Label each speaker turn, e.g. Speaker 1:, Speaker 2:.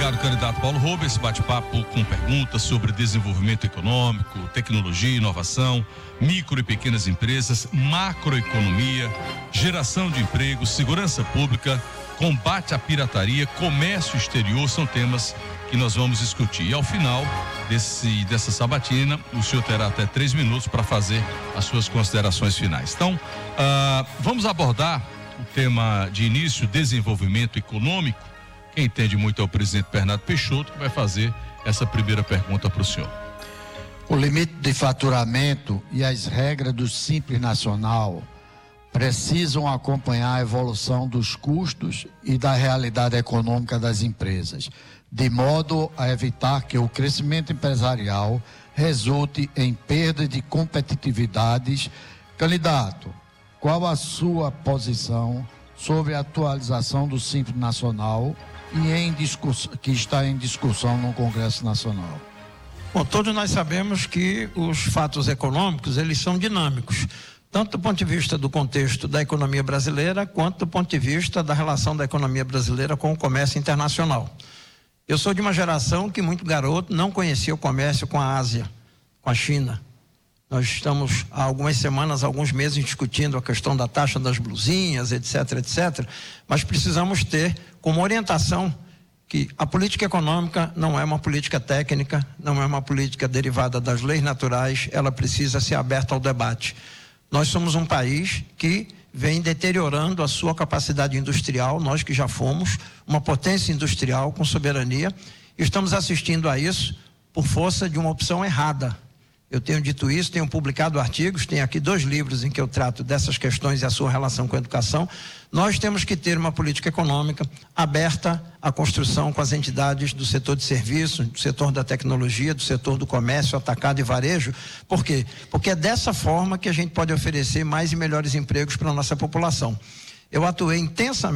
Speaker 1: obrigado, candidato Paulo Rouba. Esse bate-papo com perguntas sobre desenvolvimento econômico, tecnologia, inovação, micro e pequenas empresas, macroeconomia, geração de empregos, segurança pública, combate à pirataria, comércio exterior, são temas que nós vamos discutir. E ao final dessa sabatina, o senhor terá até 3 minutos para fazer as suas considerações finais. Então, vamos abordar o tema de início, desenvolvimento econômico. Quem entende muito é o presidente Bernardo Peixoto, que vai fazer essa primeira pergunta para o senhor.
Speaker 2: O limite de faturamento e as regras do Simples Nacional precisam acompanhar a evolução dos custos e da realidade econômica das empresas, de modo a evitar que o crescimento empresarial resulte em perda de competitividade. Candidato, qual a sua posição sobre a atualização do Simples Nacional que está em discussão no Congresso Nacional?
Speaker 3: Bom, todos nós sabemos que os fatos econômicos, eles são dinâmicos, tanto do ponto de vista do contexto da economia brasileira, quanto do ponto de vista da relação da economia brasileira com o comércio internacional. Eu sou de uma geração que, muito garoto, não conhecia o comércio com a Ásia, com a China. Nós estamos há algumas semanas, alguns meses discutindo a questão da taxa das blusinhas, etc, etc. Mas precisamos ter como orientação que a política econômica não é uma política técnica, não é uma política derivada das leis naturais, ela precisa ser aberta ao debate. Nós somos um país que vem deteriorando a sua capacidade industrial, nós que já fomos uma potência industrial com soberania, estamos assistindo a isso por força de uma opção errada. Eu tenho dito isso, tenho publicado artigos, tenho aqui 2 livros em que eu trato dessas questões e a sua relação com a educação. Nós temos que ter uma política econômica aberta à construção com as entidades do setor de serviços, do setor da tecnologia, do setor do comércio, atacado e varejo. Por quê? Porque é dessa forma que a gente pode oferecer mais e melhores empregos para a nossa população. Eu atuei intensamente